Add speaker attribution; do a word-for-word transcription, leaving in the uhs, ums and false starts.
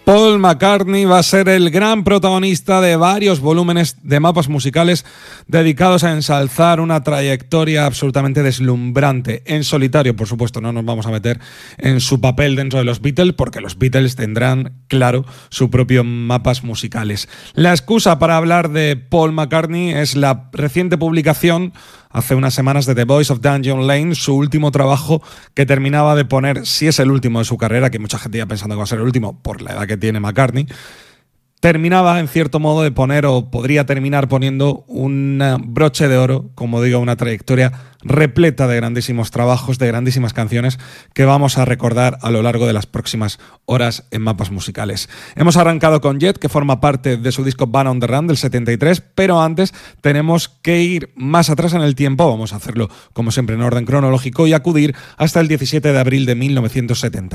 Speaker 1: Paul McCartney va a ser el gran protagonista de varios volúmenes de mapas musicales dedicados a ensalzar una trayectoria absolutamente deslumbrante. En solitario, por supuesto, no nos vamos a meter en su papel dentro de los Beatles, porque los Beatles tendrán, claro, su propio mapas musicales. La excusa para hablar de Paul McCartney es la reciente publicación hace unas semanas de The Voice of Dungeon Lane, su último trabajo que terminaba de poner, si es el último de su carrera, que mucha gente ya pensando que va a ser el último por la edad que tiene McCartney, terminaba en cierto modo de poner, o podría terminar poniendo, un broche de oro, como digo, una trayectoria repleta de grandísimos trabajos, de grandísimas canciones que vamos a recordar a lo largo de las próximas horas en mapas musicales. Hemos arrancado con Jet, que forma parte de su disco Band on the Run del setenta y tres, pero antes tenemos que ir más atrás en el tiempo, vamos a hacerlo como siempre en orden cronológico y acudir hasta el diecisiete de abril de mil novecientos setenta.